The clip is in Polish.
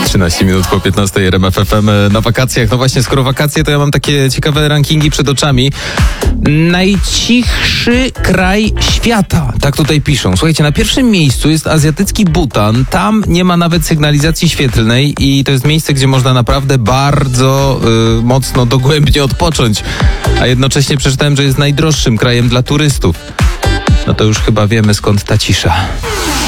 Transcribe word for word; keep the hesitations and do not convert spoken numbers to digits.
trzynaście minut po piętnastej R M F F M na wakacjach. No właśnie, skoro wakacje, to ja mam takie ciekawe rankingi przed oczami. Najcichszy kraj świata. Tak tutaj piszą. Słuchajcie, na pierwszym miejscu jest azjatycki Butan. Tam nie ma nawet sygnalizacji świetlnej i to jest miejsce, gdzie można naprawdę bardzo y, mocno, dogłębnie odpocząć. A jednocześnie przeczytałem, że jest najdroższym krajem dla turystów. No to już chyba wiemy, skąd ta cisza.